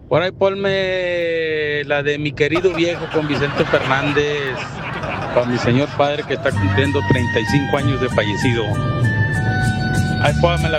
Por ahí ponme la de Mi querido viejo con Vicente Fernández, para mi señor padre que está cumpliendo 35 años de fallecido. Ahí pónmela